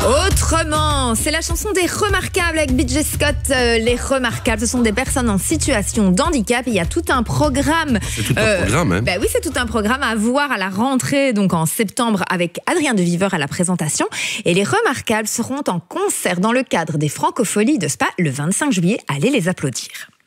Autrement, c'est la chanson des Remarquables avec BJ Scott. Les Remarquables, ce sont des personnes en situation d'handicap. Il y a tout un programme. C'est tout un programme, hein. Oui, c'est tout un programme à voir à la rentrée, donc en septembre, avec Adrien de Viveur à la présentation. Et les Remarquables seront en concert dans le cadre des Francopholies de Spa le 25 juillet. Allez les applaudir.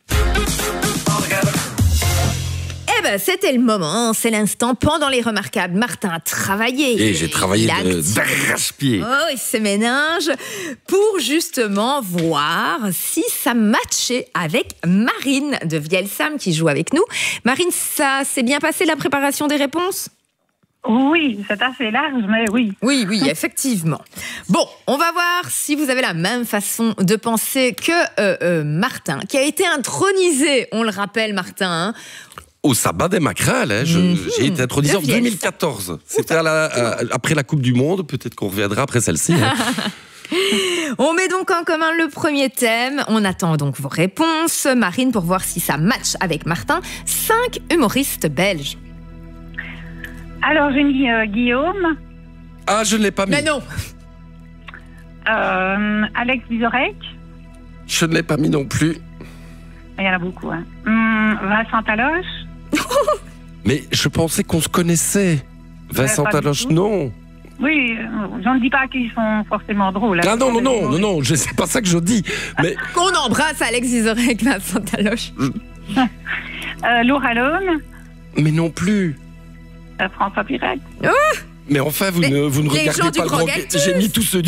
C'était le moment, c'est l'instant. Pendant les Remarquables, Martin a travaillé. Et j'ai travaillé d'arrache-pied. Oh, il se ménage pour justement voir si ça matchait avec Marine de Vielsam qui joue avec nous. Marine, ça s'est bien passé la préparation des réponses ? Oui, c'est assez large, mais oui. Oui, effectivement. Bon, on va voir si vous avez la même façon de penser que Martin, qui a été intronisé, on le rappelle, Martin, hein, au sabbat des Macrales, hein. J'ai été intronisé en 2014. C'était après la Coupe du Monde. Peut-être qu'on reviendra après celle-ci. Hein. On met donc en commun le premier thème. On attend donc vos réponses, Marine, pour voir si ça match avec Martin. 5 humoristes belges. Alors, j'ai mis Guillaume. Ah, je ne l'ai pas mis. Mais non. Alex Vizorek. Je ne l'ai pas mis non plus. Il y en a beaucoup. Hein. Vincent Taloche. Mais je pensais qu'on se connaissait. Vincent Taloche, non. Oui, je ne dis pas qu'ils sont forcément drôles. Ah non, c'est pas ça que je dis. Mais qu'on embrasse Alex Vizorek, Vincent Taloche. Laura Lone. Mais non plus. François Pirec. Mais enfin, vous ne regardez pas le grand... J'ai mis tous ceux